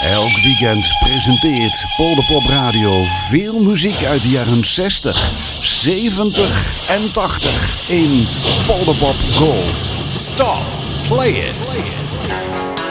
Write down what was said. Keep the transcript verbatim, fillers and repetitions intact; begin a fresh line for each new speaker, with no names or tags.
Elk weekend presenteert Polderpop Radio veel muziek uit de jaren zestig, zeventig en tachtig in Polderpop Gold.
Stop, play it. Play it.